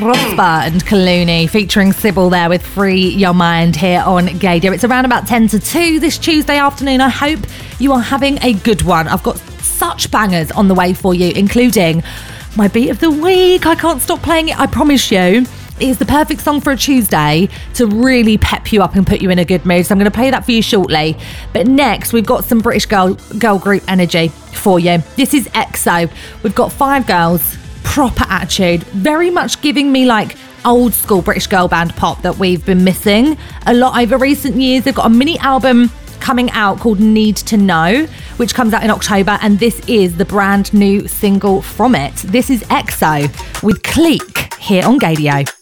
Prosper and Clooney featuring Sybil there with Free Your Mind here on Gaydio. It's around about 10 to 2 this Tuesday afternoon. I hope you are having a good one. I've got such bangers on the way for you, including my beat of the week. I can't stop playing it, I promise you. It is the perfect song for a Tuesday to really pep you up and put you in a good mood. So I'm going to play that for you shortly. But next, we've got some British girl group energy for you. This is EXO. We've got 5 girls, proper attitude, very much giving me like old school British girl band pop that we've been missing a lot over recent years. They've got a mini album coming out called Need to Know, which comes out in October, and this is the brand new single from it. This is EXO with Clique here on Gaydio.